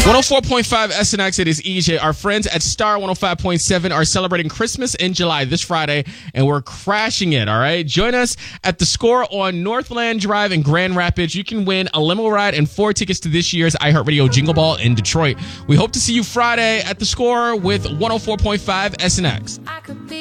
104.5 SNX, it is EJ. Our friends at Star 105.7 are celebrating Christmas in July this Friday, and we're crashing it, all right? Join us at The Score on Northland Drive in Grand Rapids. You can win a limo ride and 4 tickets to this year's iHeartRadio Jingle Ball in Detroit. We hope to see you Friday at The Score with 104.5 SNX.